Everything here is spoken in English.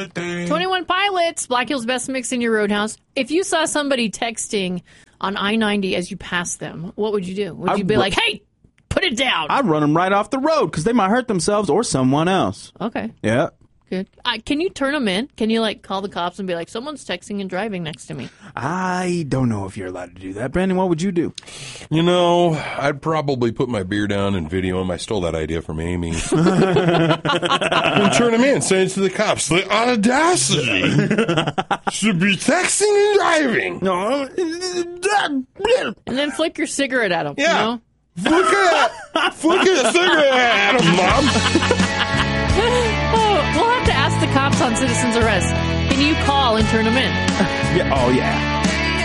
21 Pilots, Black Hills Best Mix in your Roadhouse. If you saw somebody texting on I-90 as you passed them, what would you do? Would you be like, hey, put it down? I'd run them right off the road because they might hurt themselves or someone else. Okay. Yeah. Good. Can you turn them in? Can you, call the cops and be like, someone's texting and driving next to me? I don't know if you're allowed to do that. Brandon, what would you do? I'd probably put my beer down and video him. I stole that idea from Amy. And turn him in, send it to the cops. The audacity should be texting and driving. No. And then flick your cigarette at them. Yeah. You know? Flick a cigarette at him, Mom. We'll have to ask the cops on citizen's arrest. Can you call and turn them in? Yeah. Oh, yeah.